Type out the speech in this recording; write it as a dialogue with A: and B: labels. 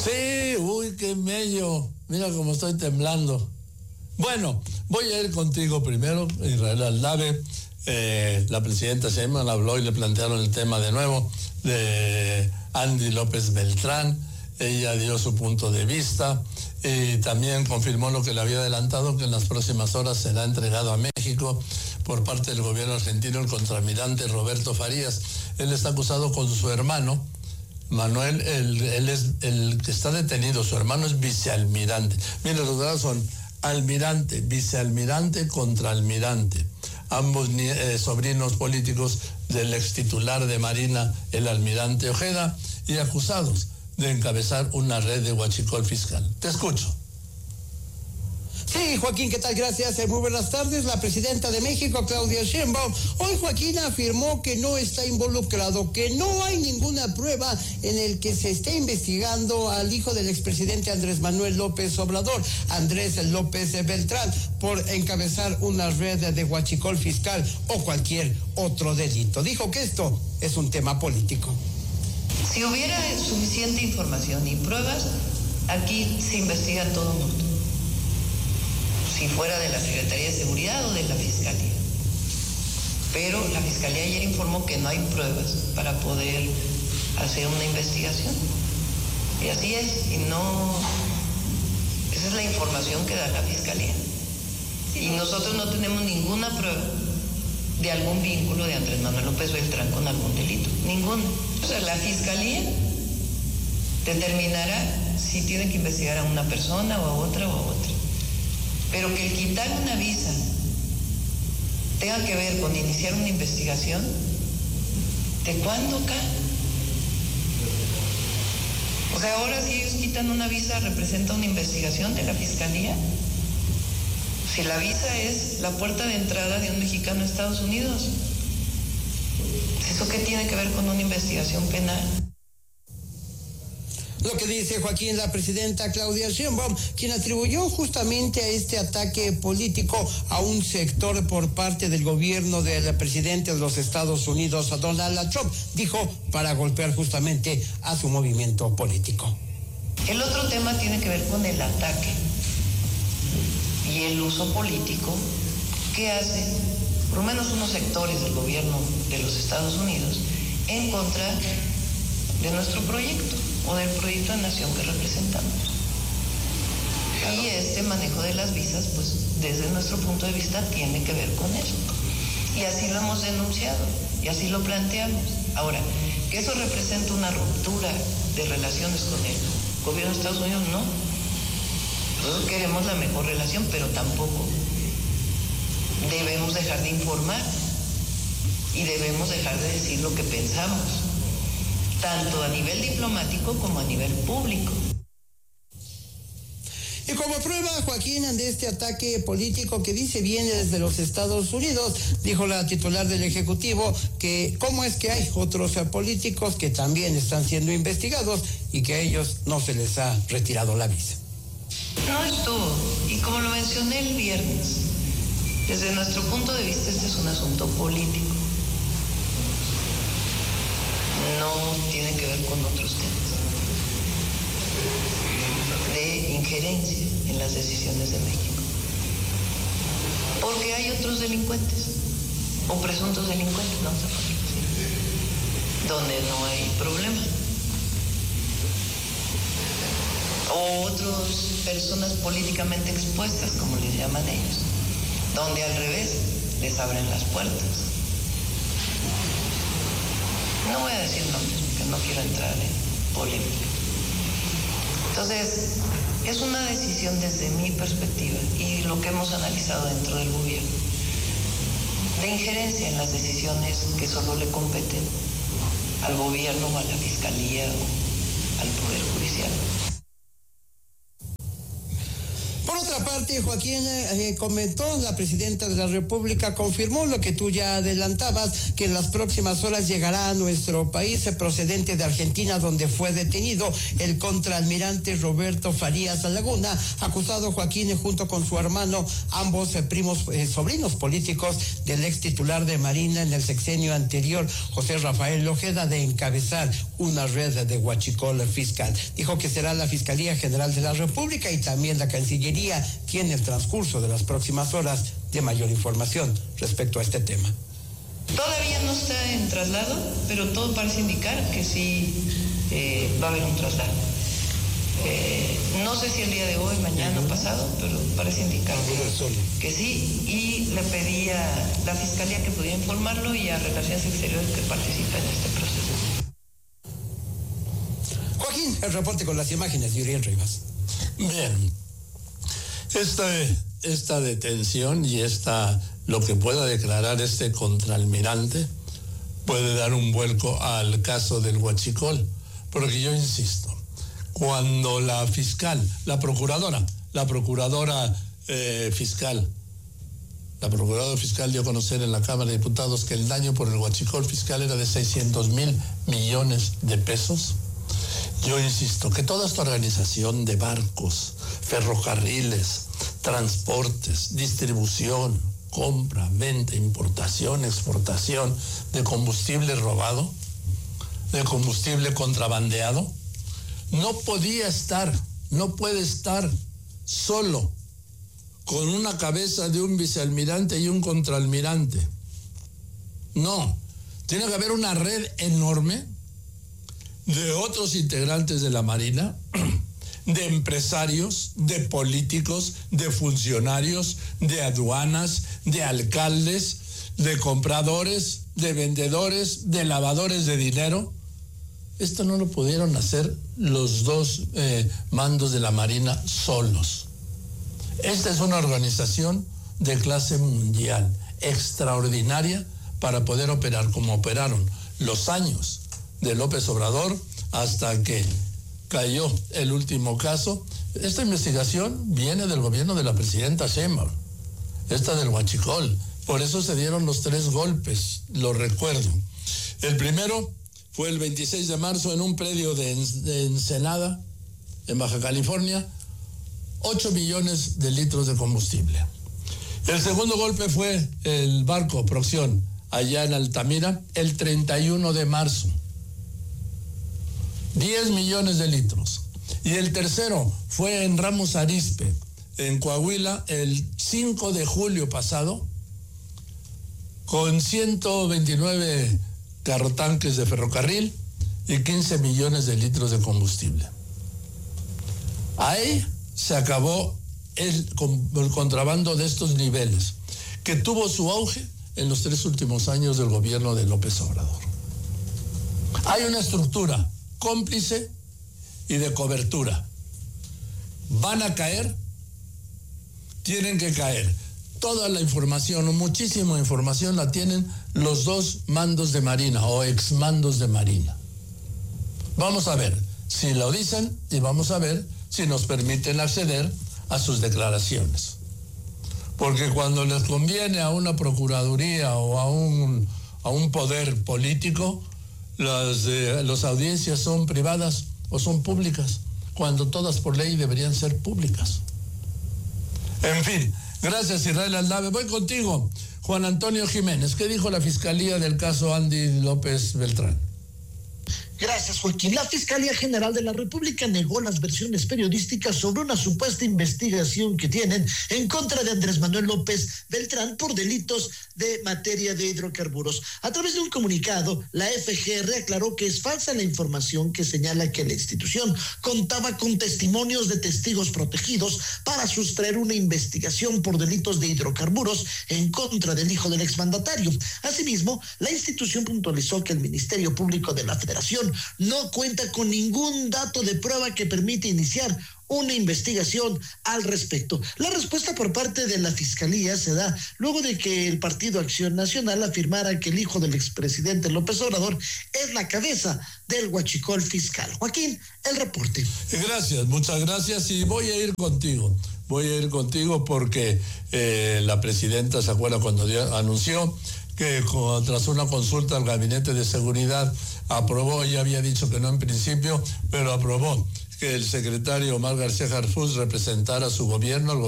A: Sí, uy, qué mello. Mira cómo estoy temblando. Bueno, voy a ir contigo primero, Israel Aldave. La presidenta Sheinbaum habló y le plantearon el tema de nuevo de Andy López Beltrán. Ella dio su punto de vista y también confirmó lo que le había adelantado, que en las próximas horas será entregado a México por parte del gobierno argentino el contraalmirante Roberto Farías. Él está acusado con su hermano Manuel, él es el que está detenido, su hermano es vicealmirante. Mira, los grados son almirante, vicealmirante, contraalmirante. Ambos sobrinos políticos del ex titular de Marina, el almirante Ojeda, y acusados de encabezar una red de huachicol fiscal. Te escucho.
B: Sí, Joaquín, ¿qué tal? Gracias. Muy buenas tardes. La presidenta de México, Claudia Sheinbaum, hoy Joaquín afirmó que no está involucrado, que no hay ninguna prueba en el que se esté investigando al hijo del expresidente Andrés Manuel López Obrador, Andrés López Beltrán, por encabezar una red de huachicol fiscal o cualquier otro delito. Dijo que esto es un tema político.
C: Si hubiera suficiente información y pruebas, aquí se investiga todo el mundo. Si fuera de la Secretaría de Seguridad o de la Fiscalía. Pero la Fiscalía ayer informó que no hay pruebas para poder hacer una investigación. Y así es, y no... Esa es la información que da la Fiscalía. Y nosotros no tenemos ninguna prueba de algún vínculo de Andrés Manuel López Beltrán con algún delito. Ninguno. O sea, la Fiscalía determinará si tiene que investigar a una persona o a otra o a otra. Pero que el quitar una visa tenga que ver con iniciar una investigación, ¿de cuándo acá? O sea, ahora si ellos quitan una visa, ¿representa una investigación de la Fiscalía? Si la visa es la puerta de entrada de un mexicano a Estados Unidos, ¿eso qué tiene que ver con una investigación penal?
B: Lo que dice Joaquín, la presidenta Claudia Sheinbaum, quien atribuyó justamente a este ataque político a un sector por parte del gobierno del presidente de los Estados Unidos, Donald Trump, dijo, para golpear justamente a su movimiento político.
C: El otro tema tiene que ver con el ataque y el uso político que hace, por lo menos unos sectores del gobierno de los Estados Unidos, en contra de nuestro proyecto o del proyecto de nación que representamos. Y este manejo de las visas, pues desde nuestro punto de vista tiene que ver con eso. Y así lo hemos denunciado y así lo planteamos. Ahora, que eso representa una ruptura de relaciones con el gobierno de Estados Unidos, no. Nosotros queremos la mejor relación, pero tampoco debemos dejar de informar y debemos dejar de decir lo que pensamos, tanto a nivel diplomático como a nivel público.
B: Y como prueba, Joaquín, de este ataque político que dice viene desde los Estados Unidos, dijo la titular del Ejecutivo que cómo es que hay otros políticos que también están siendo investigados y que a ellos no se les ha retirado la visa.
C: No es todo. Y como lo mencioné el viernes, desde nuestro punto de vista este es un asunto político. No tiene que ver con otros temas de injerencia en las decisiones de México. Porque hay otros delincuentes o presuntos delincuentes, no se puede decir, donde no hay problema. O otras personas políticamente expuestas, como les llaman ellos, donde al revés les abren las puertas. No voy a decir nombres porque no quiero entrar en polémica. Entonces, es una decisión desde mi perspectiva y lo que hemos analizado dentro del gobierno, de injerencia en las decisiones que solo le competen al gobierno o a la fiscalía o al poder judicial.
B: Por otra parte, parte, Joaquín, comentó, la presidenta de la República confirmó lo que tú ya adelantabas, que en las próximas horas llegará a nuestro país procedente de Argentina, donde fue detenido el contraalmirante Roberto Farías Laguna, acusado, Joaquín, junto con su hermano, ambos sobrinos políticos del ex titular de Marina en el sexenio anterior, José Rafael Ojeda, de encabezar una red de huachicol fiscal. Dijo que será la Fiscalía General de la República y también la Cancillería quien en el transcurso de las próximas horas dé mayor información respecto a este tema.
C: Todavía no está en traslado, pero todo parece indicar que sí va a haber un traslado. No sé si el día de hoy, mañana o pasado, pero parece indicar que sí, y le pedí a la Fiscalía que pudiera informarlo y a Relaciones Exteriores que participa en este proceso.
B: Joaquín, el reporte con las imágenes de Uriel Rivas.
A: Bien. Esta detención y lo que pueda declarar este contraalmirante puede dar un vuelco al caso del huachicol, porque yo insisto, cuando la procuradora fiscal dio a conocer en la Cámara de Diputados que el daño por el huachicol fiscal era de 600,000 millones de pesos, yo insisto que toda esta organización de barcos, ferrocarriles, transportes, distribución, compra, venta, importación, exportación de combustible robado, de combustible contrabandeado, no puede estar solo con una cabeza de un vicealmirante y un contraalmirante. No, tiene que haber una red enorme de otros integrantes de la Marina, de empresarios, de políticos, de funcionarios, de aduanas, de alcaldes, de compradores, de vendedores, de lavadores de dinero. Esto no lo pudieron hacer los dos mandos de la Marina solos. Esta es una organización de clase mundial, extraordinaria, para poder operar como operaron los años de López Obrador hasta que cayó el último caso. Esta investigación viene del gobierno de la presidenta Sheinbaum, esta del huachicol. Por eso se dieron los 3 golpes, lo recuerdo. El primero fue el 26 de marzo en un predio de Ensenada, en Baja California, 8 millones de litros de combustible. El segundo golpe fue el barco Procyon, allá en Altamira, el 31 de marzo. 10 millones de litros. Y el tercero fue en Ramos Arizpe, en Coahuila, el 5 de julio pasado, con 129 carrotanques de ferrocarril y 15 millones de litros de combustible. Ahí se acabó el contrabando de estos niveles, que tuvo su auge en los 3 últimos años del gobierno de López Obrador. Hay una estructura cómplice y de cobertura. Van a caer, tienen que caer. Toda la información, o muchísima información, la tienen los 2 mandos de Marina o exmandos de Marina. Vamos a ver si lo dicen y vamos a ver si nos permiten acceder a sus declaraciones. Porque cuando les conviene a una procuraduría o a un poder político, las audiencias son privadas o son públicas, cuando todas por ley deberían ser públicas. En fin, gracias Israel Aldave. Voy contigo, Juan Antonio Jiménez. ¿Qué dijo la Fiscalía del caso Andy López Beltrán?
D: Gracias, Joaquín. La Fiscalía General de la República negó las versiones periodísticas sobre una supuesta investigación que tienen en contra de Andrés Manuel López Beltrán por delitos de materia de hidrocarburos. A través de un comunicado, la FGR aclaró que es falsa la información que señala que la institución contaba con testimonios de testigos protegidos para sustraer una investigación por delitos de hidrocarburos en contra del hijo del exmandatario. Asimismo, la institución puntualizó que el Ministerio Público de la Federación no cuenta con ningún dato de prueba que permita iniciar una investigación al respecto. La respuesta por parte de la Fiscalía se da luego de que el Partido Acción Nacional afirmara que el hijo del expresidente López Obrador es la cabeza del huachicol fiscal. Joaquín, el reporte.
A: Gracias, muchas gracias, y voy a ir contigo, voy a ir contigo porque la presidenta, ¿se acuerda cuando anunció que tras una consulta al Gabinete de Seguridad aprobó, ya había dicho que no en principio, pero aprobó que el secretario Omar García Harfuch representara a su gobierno,